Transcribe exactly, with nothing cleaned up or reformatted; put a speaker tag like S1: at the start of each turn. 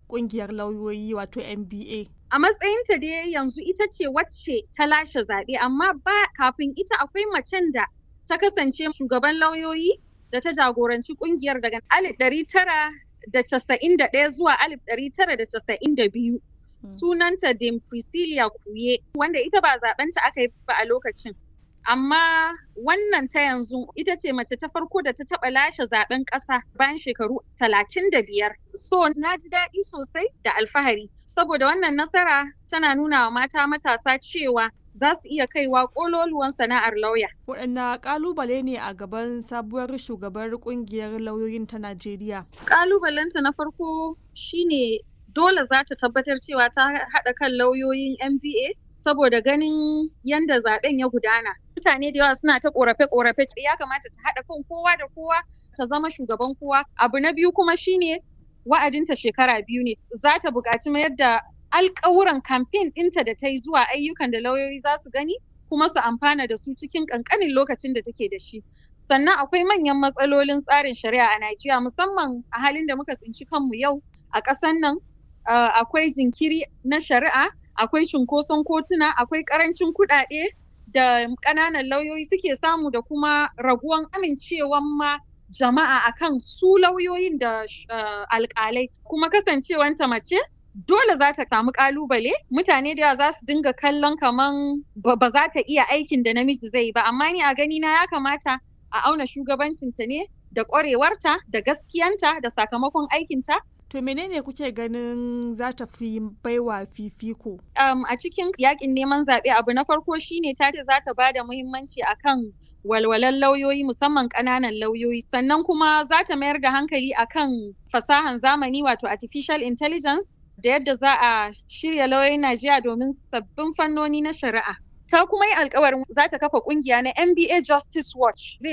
S1: ƙungiyar lauyoyi wato N B A?
S2: A matsayinta dai yanzu ita ce wacce ta lashe zaɓe, amma ba kafin ita akwai macen da ta kasance shugaban lauyoyi da ta jagoranci ƙungiyar daga alif ɗari tara da casa'in da ɗaya zuwa alif ɗari tara da casa'in da biyu. Sunanta Dame Priscilla Kuye, wanda ita ba zaɓenta aka yi ba a lokacin. Amma wannan ta yanzu ita ce mace ta farko da ta taɓa lashe zaɓen ƙasa bayan shekaru talatin da biyar. So na ji daɗi sosai da alfahari, saboda wannan nasara tana nuna wa mata matasa cewa za su iya kaiwa ƙololuwan sana'ar lauya.
S1: Waɗanne ƙalubale ne a gaban sabuwar shugabar ƙungiyar lauyoyin ta Najeriya?
S2: Ƙalubalenta na farko shine dole za ta tabbatar cewa ta haɗa kan lauyoyin N B A saboda ganin yanda zaɓen ya gudana. Mutane da yawa suna ta ƙorafe-ƙorafe, ya kamata ta haɗa kan kowa da kowa ta zama shugaban kowa. Abu na biyu kuma shine wa'adinta shekara biyu ne. Za ta buƙaci mayar da alƙawuran kamfen ɗinta da ta yi zuwa ayyukan da lauyoyi za su gani kuma su amfana da su cikin ƙanƙanin lokacin da take da shi. Sannan akwai manyan matsalolin tsarin shari'a a Najeriya, musamman a halin da muka tsinci kanmu yau a ƙasan nan. Uh, akwai jinkiri na shari'a, akwai cunkoson kotuna, akwai ƙarancin kuɗaɗe da ƙananan lauyoyi suke samu, da kuma raguwan amincewan ma jama'a akan su lauyoyin da uh, alƙalai. Kuma kasancewanta mace dole za ta samu ƙalubale. Mutane da yawa za su dinga kallon kaman ba, ba za ta iya aikin da namiji zai yi ba, amma ni a gani na ya kamata a auna shugabancinta ne da ƙwarewarta da gaskiyanta da sakamakon aikinta.
S1: To menene kuke ganin za ta fi baiwa fifiko?
S2: Um, a cikin yakin neman zaɓe, abu na farko shine ta ce za ta ba da muhimmanci akan walwalan lauyoyi, musamman ƙananan lauyoyi. Sannan kuma za ta mayar da hankali akan fasahan zamani wato artificial intelligence da yadda za a shirya lauyoyin Najeriya domin sabbin fannoni na shari'a. Ta kuma yi alƙawarin za ta kafa ƙungiya na N B A Justice Watch.